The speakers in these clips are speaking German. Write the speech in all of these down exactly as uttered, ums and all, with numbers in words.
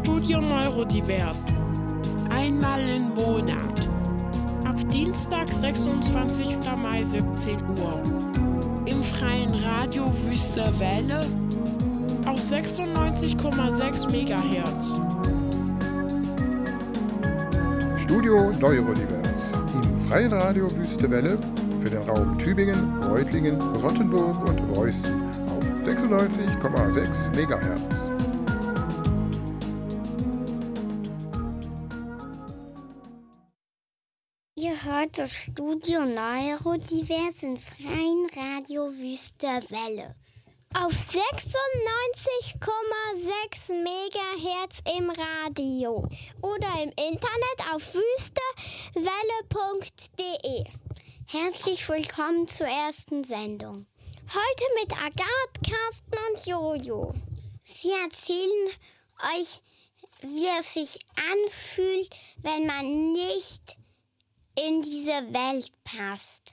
Studio Neurodivers. Einmal im Monat. Ab Dienstag, sechsundzwanzigster Mai, siebzehn Uhr. Im freien Radio Wüste Welle auf sechsundneunzig Komma sechs Megahertz. Studio Neurodivers im freien Radio Wüste Welle für den Raum Tübingen, Reutlingen, Rottenburg und Reusten auf sechsundneunzig Komma sechs Megahertz. Ihr hört das Studio Neurodivers im freien Radio Wüste Welle auf sechsundneunzig Komma sechs Megahertz im Radio oder im Internet auf wüstewelle punkt de. Herzlich willkommen zur ersten Sendung. Heute mit Agathe, Carsten und Jojo. Sie erzählen euch, wie es sich anfühlt, wenn man nicht in diese Welt passt.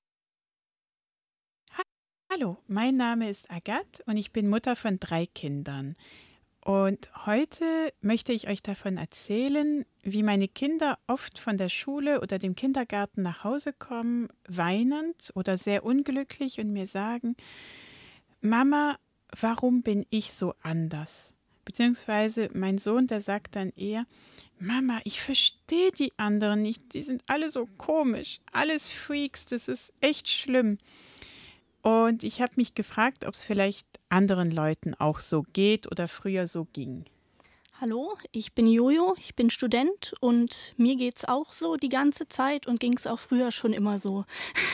Hallo, mein Name ist Agathe und ich bin Mutter von drei Kindern. Und heute möchte ich euch davon erzählen, wie meine Kinder oft von der Schule oder dem Kindergarten nach Hause kommen, weinend oder sehr unglücklich und mir sagen: Mama, warum bin ich so anders? Beziehungsweise mein Sohn, der sagt dann eher: Mama, ich verstehe die anderen nicht, die sind alle so komisch, alles Freaks, das ist echt schlimm. Und ich habe mich gefragt, ob es vielleicht anderen Leuten auch so geht oder früher so ging. Hallo, ich bin Jojo, ich bin Student und mir geht's auch so die ganze Zeit und ging es auch früher schon immer so.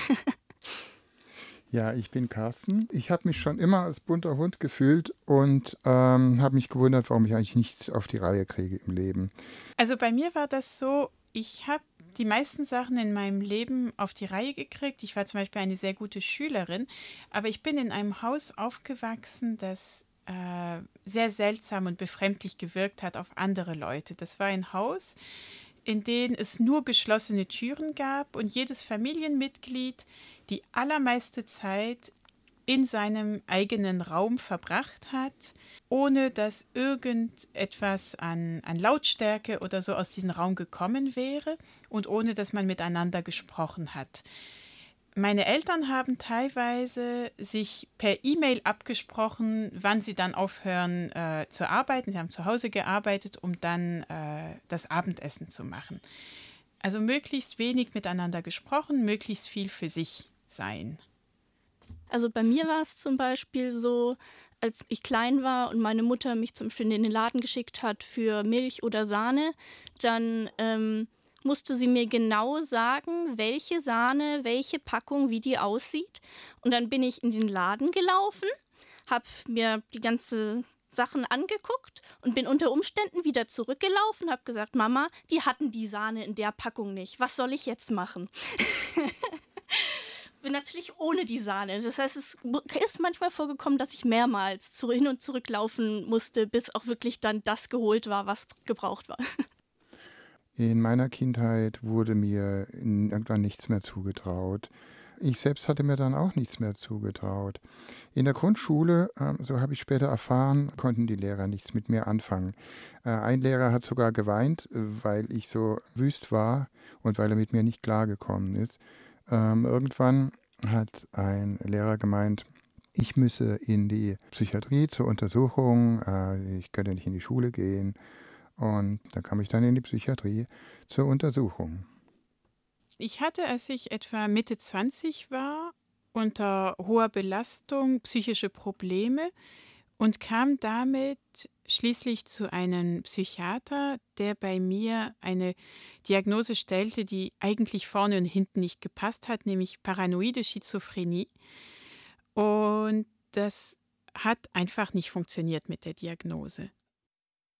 Ja, ich bin Carsten. Ich habe mich schon immer als bunter Hund gefühlt und ähm, habe mich gewundert, warum ich eigentlich nichts auf die Reihe kriege im Leben. Also bei mir war das so, ich habe die meisten Sachen in meinem Leben auf die Reihe gekriegt. Ich war zum Beispiel eine sehr gute Schülerin, aber ich bin in einem Haus aufgewachsen, das äh, sehr seltsam und befremdlich gewirkt hat auf andere Leute. Das war ein Haus, in dem es nur geschlossene Türen gab und jedes Familienmitglied die allermeiste Zeit in seinem eigenen Raum verbracht hat, ohne dass irgendetwas an, an Lautstärke oder so aus diesem Raum gekommen wäre und ohne dass man miteinander gesprochen hat. Meine Eltern haben teilweise sich per E-Mail abgesprochen, wann sie dann aufhören äh, zu arbeiten. Sie haben zu Hause gearbeitet, um dann äh, das Abendessen zu machen. Also möglichst wenig miteinander gesprochen, möglichst viel für sich sein. Also bei mir war es zum Beispiel so, als ich klein war und meine Mutter mich zum Beispiel in den Laden geschickt hat für Milch oder Sahne, dann ähm, musste sie mir genau sagen, welche Sahne, welche Packung, wie die aussieht. Und dann bin ich in den Laden gelaufen, habe mir die ganze Sachen angeguckt und bin unter Umständen wieder zurückgelaufen, habe gesagt: Mama, die hatten die Sahne in der Packung nicht. Was soll ich jetzt machen? Bin natürlich ohne die Sahne. Das heißt, es ist manchmal vorgekommen, dass ich mehrmals zu, hin und zurück laufen musste, bis auch wirklich dann das geholt war, was gebraucht war. In meiner Kindheit wurde mir irgendwann nichts mehr zugetraut. Ich selbst hatte mir dann auch nichts mehr zugetraut. In der Grundschule, so habe ich später erfahren, konnten die Lehrer nichts mit mir anfangen. Ein Lehrer hat sogar geweint, weil ich so wüst war und weil er mit mir nicht klargekommen ist. Ähm, irgendwann hat ein Lehrer gemeint, ich müsse in die Psychiatrie zur Untersuchung, äh, ich könnte nicht in die Schule gehen. Und dann kam ich dann in die Psychiatrie zur Untersuchung. Ich hatte, als ich etwa Mitte zwanzig war, unter hoher Belastung psychische Probleme und kam damit schließlich zu einem Psychiater, der bei mir eine Diagnose stellte, die eigentlich vorne und hinten nicht gepasst hat, nämlich paranoide Schizophrenie. Und das hat einfach nicht funktioniert mit der Diagnose.